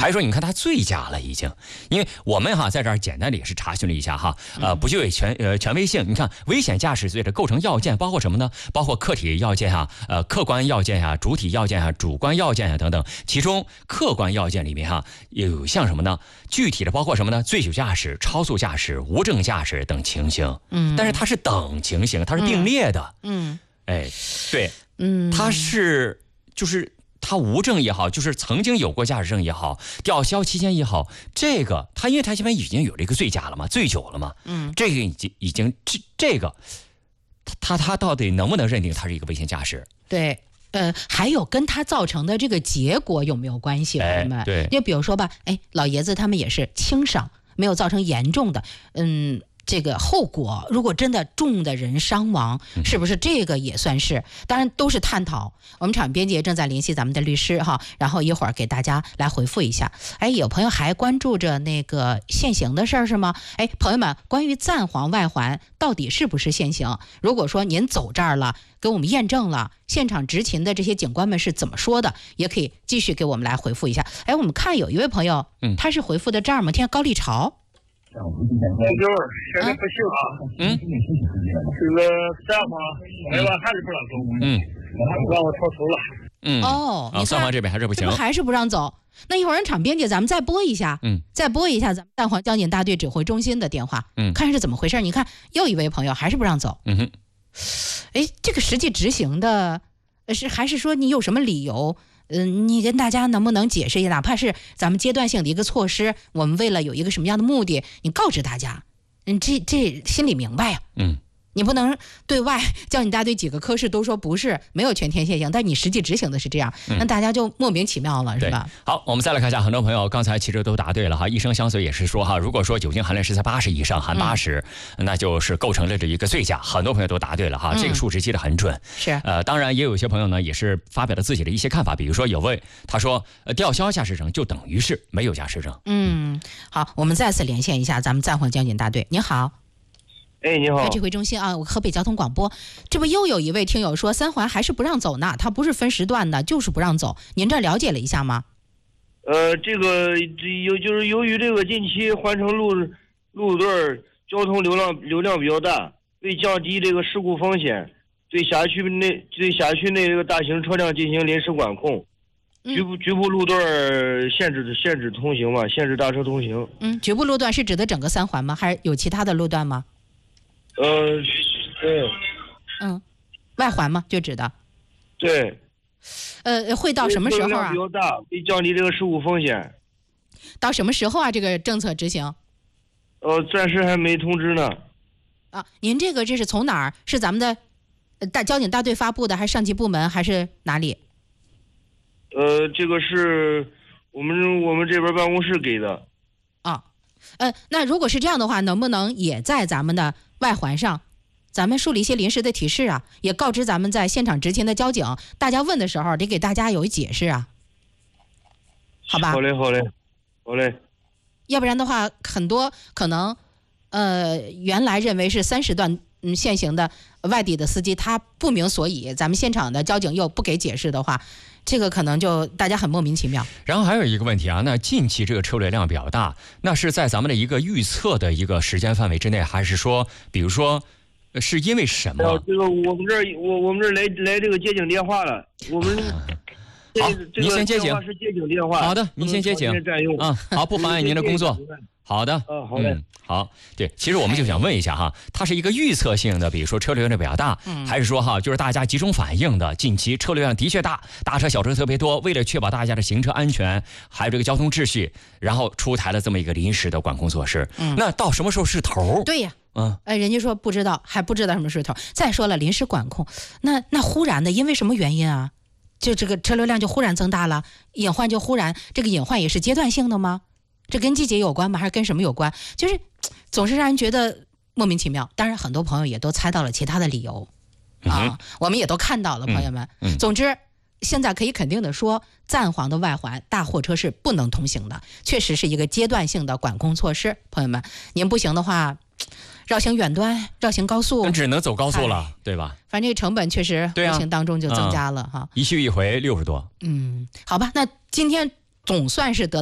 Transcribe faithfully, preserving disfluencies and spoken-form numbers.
还是说你看它醉驾了已经？因为我们哈在这儿简单的也是查询了一下哈，呃，不具有权呃权威性。你看危险驾驶罪的构成要件包括什么呢？包括客体要件啊，呃，客观要件啊，主体要件啊，主观要件啊等等。其中客观要件里面哈有像什么呢？具体的包括什么呢？醉酒驾驶、超速驾驶、无证驾驶等情形。嗯，但是它是等情形，它是并列的。嗯，哎，对，嗯，它是就是它无证也好，就是曾经有过驾驶证也好，吊销期间也好，这个它因为它现在已经有了一个醉驾了嘛，醉酒了嘛。嗯，这个已经已经这这个，他他到底能不能认定它是一个危险驾驶？ 对。呃，还有跟他造成的这个结果有没有关系？朋友们， 对， 就比如说吧，哎，老爷子他们也是轻伤，没有造成严重的，嗯，这个后果，如果真的重的人伤亡，是不是这个也算是？当然都是探讨。我们场编辑正在联系咱们的律师哈，然后一会儿给大家来回复一下。哎，有朋友还关注着那个限行的事儿是吗？哎，朋友们，关于暂缓外环到底是不是限行？如果说您走这儿了，给我们验证了，现场执勤的这些警官们是怎么说的，也可以继续给我们来回复一下。哎，我们看有一位朋友，嗯，他是回复的这儿吗？听高丽潮。 就是现在不行啊，嗯，这个暂缓外环还是不让走，嗯，让我超出了， 嗯， 哦，你看三环这边还是不行， 这不还是不让走？那一会儿人场编辑咱们再播一下，嗯，再播一下咱们暂缓交警大队指挥中心的电话，嗯，看是怎么回事。你看又一位朋友还是不让走，嗯哼，哎，这个实际执行的是还是说你有什么理由？嗯，你跟大家能不能解释一下？哪怕是咱们阶段性的一个措施，我们为了有一个什么样的目的，你告知大家，嗯，这这心里明白呀、啊。嗯，你不能对外交警大队几个科室都说不是没有全天限行，但你实际执行的是这样，那大家就莫名其妙了，是吧？ 好，我们再来看一下，很多朋友刚才其实都答对了哈。医生相随也是说哈，如果说酒精含量是在八十以上，含八十、嗯，那就是构成了这一个醉驾。很多朋友都答对了哈，这个数值记得很准。 是、嗯， 呃，当然也有一些朋友呢，也是发表了自己的一些看法，比如说有位他说，呃，吊销驾驶证就等于是没有驾驶证。 嗯，好，我们再次连线一下咱们暂缓交警大队，您好。 哎，你好， 指挥中心啊，我河北交通广播，这不又有一位听友说三环还是不让走呢？他不是分时段的，就是不让走。您这了解了一下吗？ 呃，这个有就是由于这个近期环城路路段交通流量流量比较大，为降低这个事故风险，对辖区内对辖区内这个大型车辆进行临时管控。局部局部路段限制限制通行嘛，限制大车通行。 嗯，局部路段是指的整个三环吗？还是有其他的路段吗？ 呃，对， 嗯，外环吗？就指的， 对， 呃，会到什么时候啊？ 比较大，以降低这个事故风险。 到什么时候啊？这个政策执行？ 呃，暂时还没通知呢。 啊，您这个这是从哪儿？是咱们的大交警大队发布的，还是上级部门，还是哪里？ 呃，这个是我们我们这边办公室给的。 啊，呃，那如果是这样的话，能不能也在咱们的外环上，咱们树立一些临时的提示啊，也告知咱们在现场执勤的交警，大家问的时候得给大家有一解释啊，好吧？ 好嘞，好嘞，好嘞。 要不然的话，很多可能，呃，原来认为是三十段嗯限行的外地的司机，他不明所以，咱们现场的交警又不给解释的话，这个可能就大家很莫名其妙。 然后还有一个问题啊，那近期这个车流量比较大，那是在咱们的一个预测的一个时间范围之内，还是说，比如说，是因为什么？ 这个我们这儿我我们这儿来来这个接警电话了，我们好，您先接警。 是接警电话。 好的，您先接警。嗯，好，不妨碍您的工作。好的， 嗯，好的、嗯， 好，对，其实我们就想问一下哈，它是一个预测性的，比如说车流量比较大，嗯、还是说哈，就是大家集中反映的，近期车流量的确大，大车小车特别多，为了确保大家的行车安全，还有这个交通秩序，然后出台了这么一个临时的管控措施。嗯，那到什么时候是头？ 对呀， 嗯， 哎，人家说不知道，还不知道什么是头。再说了，临时管控，那那忽然的，因为什么原因啊？就这个车流量就忽然增大了，隐患就忽然，这个隐患也是阶段性的吗？这跟季节有关吗？还是跟什么有关？就是总是让人觉得莫名其妙。当然，很多朋友也都猜到了其他的理由、嗯、啊，我们也都看到了，朋友们。嗯嗯、总之，现在可以肯定的说，暂缓的外环大货车是不能通行的，确实是一个阶段性的管控措施。朋友们，您不行的话，绕行远端、绕行高速， 只能走高速了，对吧？ 反正这个成本确实无形当中就增加了、啊嗯、哈。 一去一回六十多。 嗯，好吧，那今天总算是得